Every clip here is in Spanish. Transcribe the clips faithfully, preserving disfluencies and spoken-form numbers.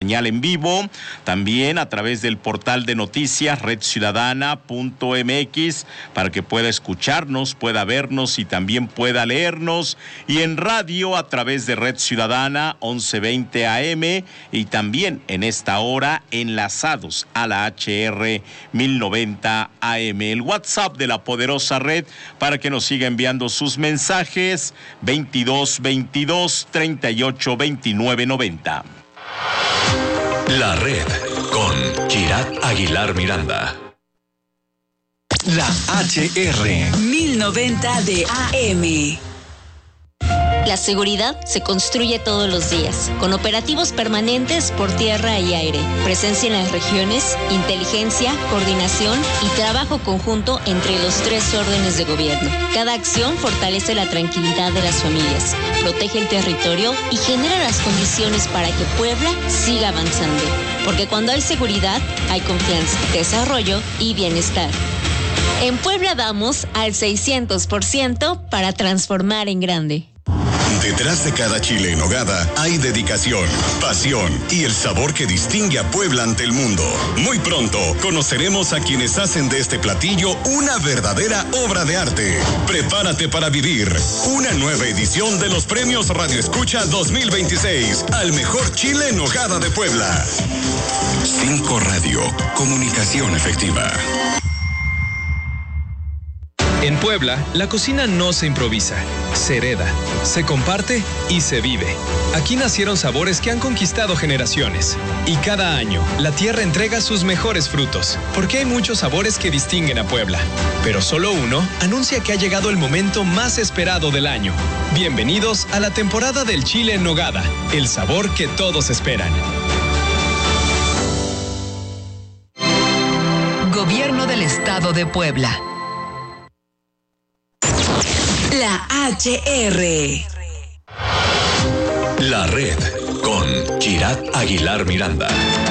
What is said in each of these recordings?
señal en vivo, también a través del portal de noticias red ciudadana punto m x para que pueda escucharnos, pueda vernos y también pueda leernos, y en radio a través de Red Ciudadana once veinte A M y también en esta hora enlazados a la H R mil noventa A M. El WhatsApp de la poderosa red para que nos siga enviando sus mensajes veintidós veintidós treinta y ocho veintinueve noventa. La red con Kirat Aguilar Miranda. La H R mil noventa de A M. La seguridad se construye todos los días, con operativos permanentes por tierra y aire, presencia en las regiones, inteligencia, coordinación y trabajo conjunto entre los tres órdenes de gobierno. Cada acción fortalece la tranquilidad de las familias, protege el territorio y genera las condiciones para que Puebla siga avanzando. Porque cuando hay seguridad, hay confianza, desarrollo y bienestar. En Puebla vamos al seiscientos por ciento para transformar en grande. Detrás de cada chile en nogada hay dedicación, pasión y el sabor que distingue a Puebla ante el mundo. Muy pronto conoceremos a quienes hacen de este platillo una verdadera obra de arte. Prepárate para vivir una nueva edición de los Premios Radio Escucha dos mil veintiséis al mejor chile en nogada de Puebla. Cinco Radio, comunicación efectiva. En Puebla, la cocina no se improvisa, se hereda, se comparte y se vive. Aquí nacieron sabores que han conquistado generaciones. Y cada año, la tierra entrega sus mejores frutos, porque hay muchos sabores que distinguen a Puebla. Pero solo uno anuncia que ha llegado el momento más esperado del año. Bienvenidos a la temporada del chile en nogada, el sabor que todos esperan. Gobierno del Estado de Puebla. La H R. La red con Kirat Aguilar Miranda.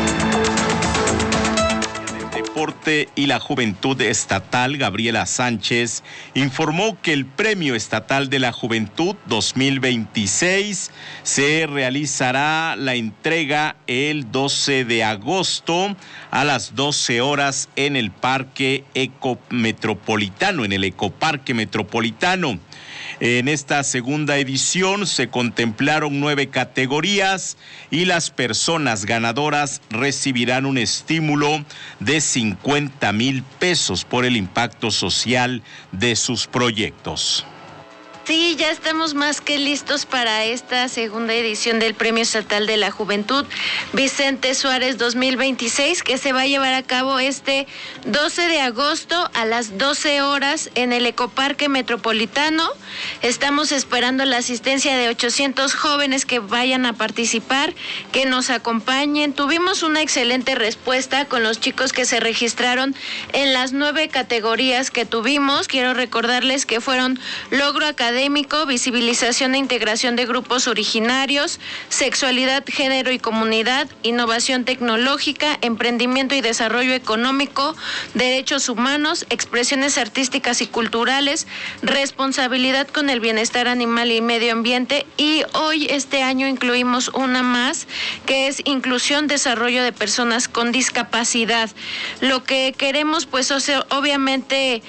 Deporte y la Juventud Estatal, Gabriela Sánchez, informó que el Premio Estatal de la Juventud dos mil veintiséis se realizará la entrega el doce de agosto a las doce horas en el Parque Ecometropolitano, en el Ecoparque Metropolitano. En esta segunda edición se contemplaron nueve categorías y las personas ganadoras recibirán un estímulo de cincuenta mil pesos por el impacto social de sus proyectos. Sí, ya estamos más que listos para esta segunda edición del Premio Estatal de la Juventud Vicente Suárez dos mil veintiséis, que se va a llevar a cabo este doce de agosto a las doce horas en el Ecoparque Metropolitano. Estamos esperando la asistencia de ochocientos jóvenes que vayan a participar, que nos acompañen. Tuvimos una excelente respuesta con los chicos que se registraron en las nueve categorías que tuvimos. Quiero recordarles que fueron logro académico, visibilización e integración de grupos originarios, sexualidad, género y comunidad, innovación tecnológica, emprendimiento y desarrollo económico, derechos humanos, expresiones artísticas y culturales, responsabilidad con el bienestar animal y medio ambiente, y hoy este año incluimos una más que es inclusión, desarrollo de personas con discapacidad. Lo que queremos pues o sea, obviamente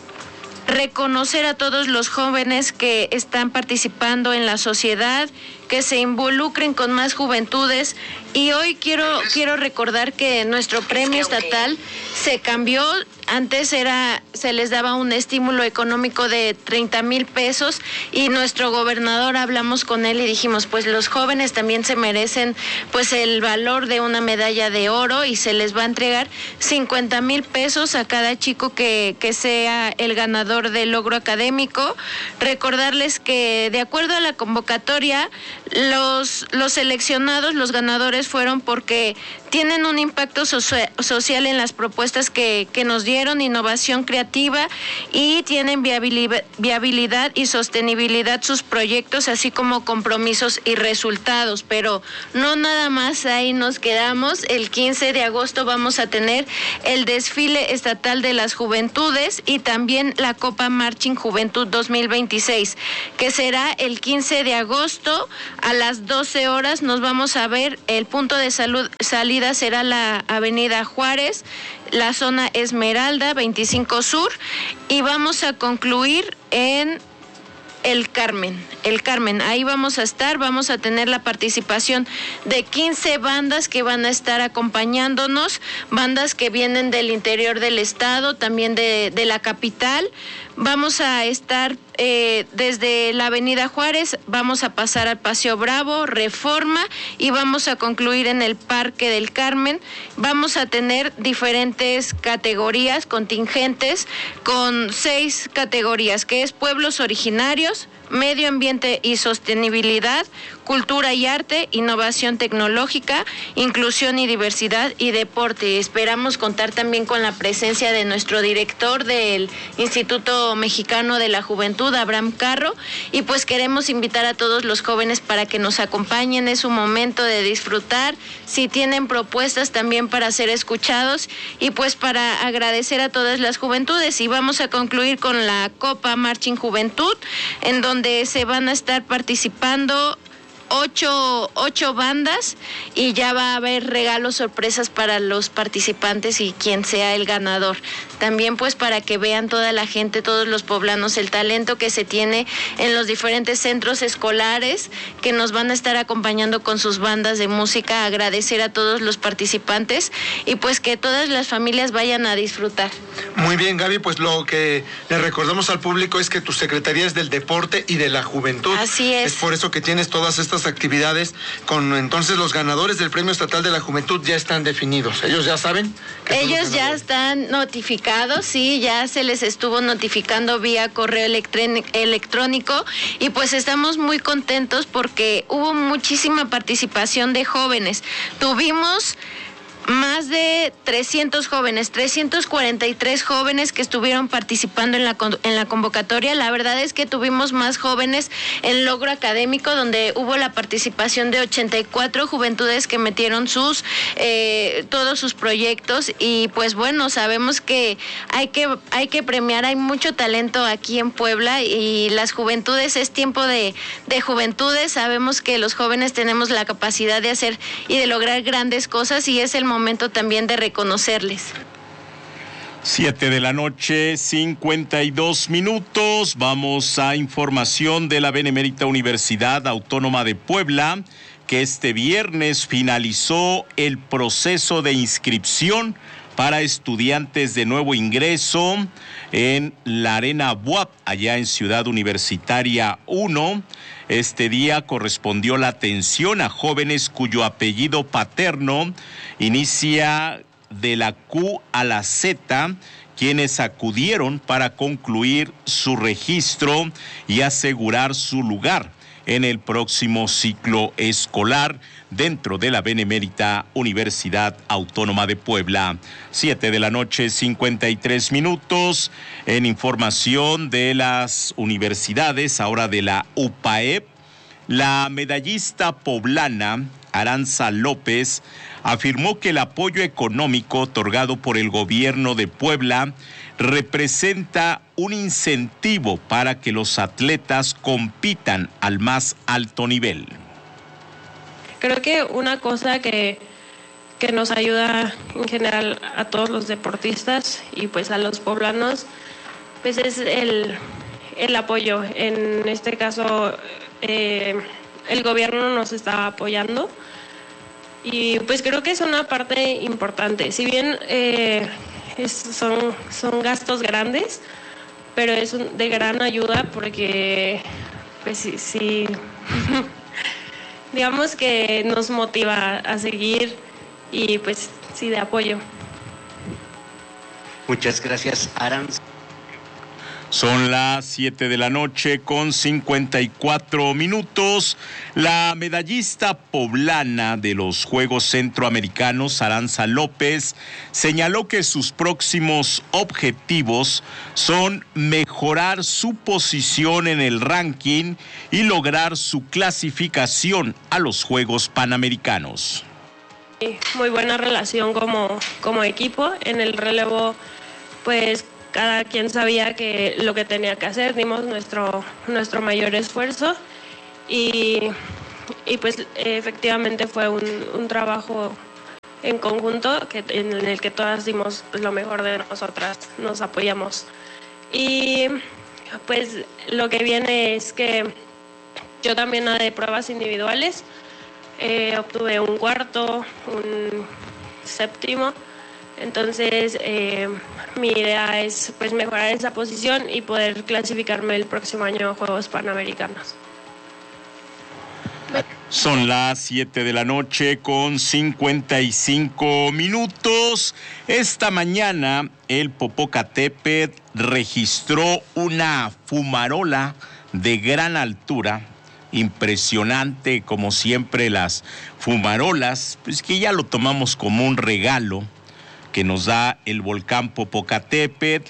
reconocer a todos los jóvenes que están participando en la sociedad, que se involucren con más juventudes. Y hoy quiero quiero recordar que nuestro premio estatal se cambió. Antes era se les daba un estímulo económico de treinta mil pesos y nuestro gobernador, hablamos con él y dijimos, pues los jóvenes también se merecen pues el valor de una medalla de oro, y se les va a entregar cincuenta mil pesos a cada chico que, que sea el ganador del logro académico. Recordarles que de acuerdo a la convocatoria, los, los seleccionados, los ganadores fueron porque tienen un impacto so- social en las propuestas que, que nos dieron. tuvieron innovación creativa y tienen viabilidad, viabilidad y sostenibilidad sus proyectos, así como compromisos y resultados. Pero no nada más ahí nos quedamos. El quince de agosto vamos a tener el desfile estatal de las juventudes y también la Copa Marching Juventud dos mil veintiséis, que será el quince de agosto a las doce horas. Nos vamos a ver, el punto de salud, salida será la Avenida Juárez, la zona Esmeralda veinticinco Sur, y vamos a concluir en El Carmen, El Carmen, ahí vamos a estar, vamos a tener la participación de quince bandas que van a estar acompañándonos, bandas que vienen del interior del estado, también de, de la capital. Vamos a estar eh, desde la Avenida Juárez, vamos a pasar al Paseo Bravo, Reforma, y vamos a concluir en el Parque del Carmen. Vamos a tener diferentes categorías, contingentes, con seis categorías, que es pueblos originarios, medio ambiente y sostenibilidad, cultura y arte, innovación tecnológica, inclusión y diversidad y deporte. Esperamos contar también con la presencia de nuestro director del Instituto Mexicano de la Juventud, Abraham Carro, y pues queremos invitar a todos los jóvenes para que nos acompañen. Es un momento de disfrutar, si tienen propuestas también para ser escuchados y pues para agradecer a todas las juventudes. Y vamos a concluir con la Copa Marching Juventud, en donde se van a estar participando Ocho, ocho bandas y ya va a haber regalos sorpresas para los participantes y quien sea el ganador. También pues para que vean toda la gente, todos los poblanos, el talento que se tiene en los diferentes centros escolares que nos van a estar acompañando con sus bandas de música. Agradecer a todos los participantes y pues que todas las familias vayan a disfrutar. Muy bien, Gaby, pues lo que le recordamos al público es que tu secretaría es del deporte y de la juventud. Así es. Es por eso que tienes todas estas actividades. Con entonces los ganadores del Premio Estatal de la Juventud ya están definidos. ¿Ellos ya saben? Ellos ya están notificados, sí, ya se les estuvo notificando vía correo electrónico y pues estamos muy contentos porque hubo muchísima participación de jóvenes. Tuvimos más de trescientos jóvenes, trescientos cuarenta y tres jóvenes que estuvieron participando en la, en la convocatoria. La verdad es que tuvimos más jóvenes en logro académico, donde hubo la participación de ochenta y cuatro juventudes que metieron sus eh, todos sus proyectos y pues bueno, sabemos que hay que hay que premiar, hay mucho talento aquí en Puebla y las juventudes, es tiempo de, de juventudes. Sabemos que los jóvenes tenemos la capacidad de hacer y de lograr grandes cosas y es el momento momento también de reconocerles. Siete de la noche, cincuenta y dos minutos. Vamos a información de la Benemérita Universidad Autónoma de Puebla, que este viernes finalizó el proceso de inscripción para estudiantes de nuevo ingreso en la Arena B U A P, allá en Ciudad Universitaria uno. Este día correspondió la atención a jóvenes cuyo apellido paterno inicia de la Q a la Z, quienes acudieron para concluir su registro y asegurar su lugar en el próximo ciclo escolar dentro de la Benemérita Universidad Autónoma de Puebla. Siete de la noche, cincuenta y tres minutos. En información de las universidades, ahora de la U P A E P, la medallista poblana Aranza López afirmó que el apoyo económico otorgado por el gobierno de Puebla representa un incentivo para que los atletas compitan al más alto nivel. Creo que una cosa que, que nos ayuda en general a todos los deportistas y pues a los poblanos, pues es el, el apoyo. En este caso, eh, el gobierno nos está apoyando y pues creo que es una parte importante. Si bien eh, es, son, son gastos grandes, pero es un, de gran ayuda porque pues sí, sí digamos que nos motiva a seguir y pues sí, de apoyo. Muchas gracias, Aranza. Son las siete de la noche con cincuenta y cuatro minutos. La medallista poblana de los Juegos Centroamericanos, Aranza López, señaló que sus próximos objetivos son mejorar su posición en el ranking y lograr su clasificación a los Juegos Panamericanos. Muy buena relación como, como equipo. En el relevo, pues cada quien sabía que lo que tenía que hacer, dimos nuestro, nuestro mayor esfuerzo y, y pues efectivamente fue un, un trabajo en conjunto que, en el que todas dimos lo mejor de nosotras, nos apoyamos. Y pues lo que viene es que yo también de pruebas individuales, eh, obtuve un cuarto, un séptimo. Entonces, eh, mi idea es pues mejorar esa posición y poder clasificarme el próximo año a Juegos Panamericanos. Son las siete de la noche con cincuenta y cinco minutos. Esta mañana el Popocatépetl registró una fumarola de gran altura. Impresionante, como siempre, las fumarolas, pues que ya lo tomamos como un regalo que nos da el volcán Popocatépetl,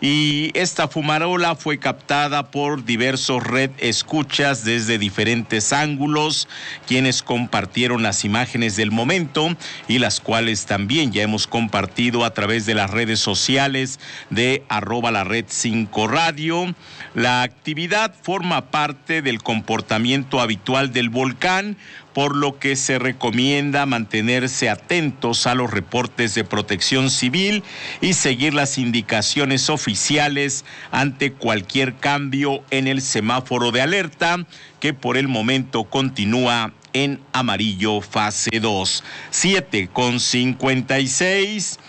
y esta fumarola fue captada por diversos red escuchas desde diferentes ángulos, quienes compartieron las imágenes del momento y las cuales también ya hemos compartido a través de las redes sociales de arroba la red cinco radio. La actividad forma parte del comportamiento habitual del volcán, por lo que se recomienda mantenerse atentos a los reportes de protección civil y seguir las indicaciones oficiales ante cualquier cambio en el semáforo de alerta, que por el momento continúa en amarillo fase dos. siete con cincuenta y seis.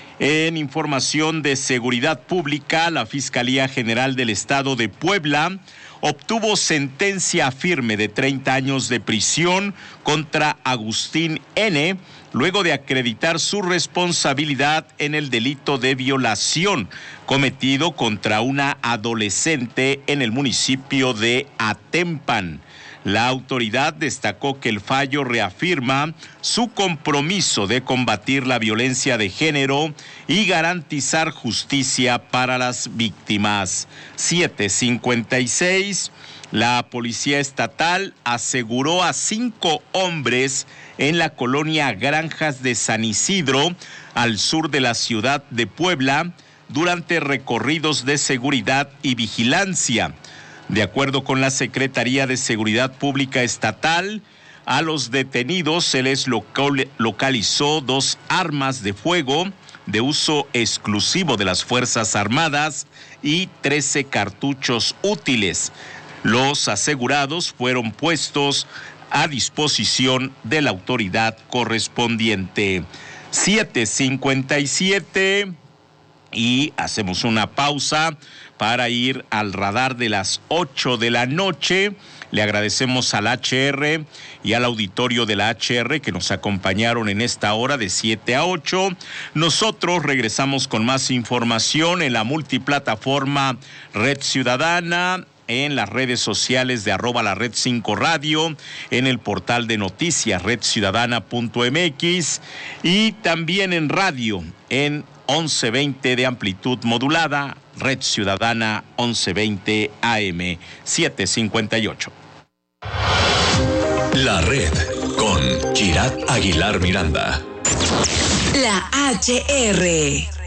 En información de seguridad pública, la Fiscalía General del Estado de Puebla obtuvo sentencia firme de treinta años de prisión contra Agustín N., luego de acreditar su responsabilidad en el delito de violación cometido contra una adolescente en el municipio de Atempan. La autoridad destacó que el fallo reafirma su compromiso de combatir la violencia de género y garantizar justicia para las víctimas. siete cincuenta y seis. La Policía Estatal aseguró a cinco hombres en la colonia Granjas de San Isidro, al sur de la ciudad de Puebla, durante recorridos de seguridad y vigilancia. De acuerdo con la Secretaría de Seguridad Pública Estatal, a los detenidos se les local, localizó dos armas de fuego de uso exclusivo de las Fuerzas Armadas y trece cartuchos útiles. Los asegurados fueron puestos a disposición de la autoridad correspondiente. siete cincuenta y siete. Y hacemos una pausa para ir al radar de las ocho de la noche. Le agradecemos al H R y al auditorio de la H R que nos acompañaron en esta hora de siete a ocho. Nosotros regresamos con más información en la multiplataforma Red Ciudadana, en las redes sociales de arroba la red cinco radio, en el portal de noticias red ciudadana punto m x y también en radio en once veinte de amplitud modulada, Red Ciudadana once veinte A M. siete cincuenta y ocho. La Red con Kirat Aguilar Miranda. La H R.